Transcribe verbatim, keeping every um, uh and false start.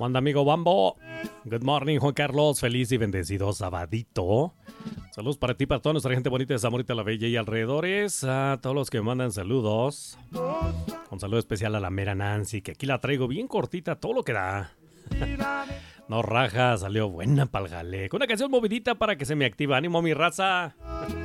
¿Cómo anda, amigo Bambo? Good morning, Juan Carlos. Feliz y bendecido sabadito. Saludos para ti, para toda nuestra gente bonita de Zamorita la Bella y alrededores. A todos los que me mandan saludos. Un saludo especial a la mera Nancy, que aquí la traigo bien cortita, todo lo que da. No raja, salió buena pa'l jale. Con una canción movidita para que se me active. ¡Ánimo, mi raza!